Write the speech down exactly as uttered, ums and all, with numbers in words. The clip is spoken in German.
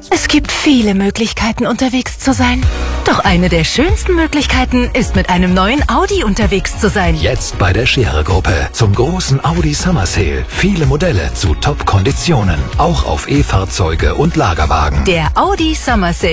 Es gibt viele Möglichkeiten, unterwegs zu sein. Doch eine der schönsten Möglichkeiten ist, mit einem neuen Audi unterwegs zu sein. Jetzt bei der Scherer-Gruppe zum großen Audi Summer Sale. Viele Modelle zu Top-Konditionen. Auch auf E-Fahrzeuge und Lagerwagen. Der Audi Summer Sale.